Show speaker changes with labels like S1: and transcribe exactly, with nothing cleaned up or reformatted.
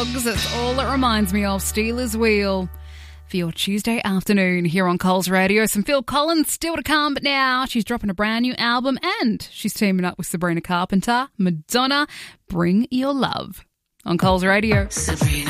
S1: It's all it reminds me of. Steelers Wheel for your Tuesday afternoon here on Coles Radio. Some Phil Collins still to come, but now she's dropping a brand new album and she's teaming up with Sabrina Carpenter. Madonna, Bring Your Love on Coles Radio.
S2: Sabrina.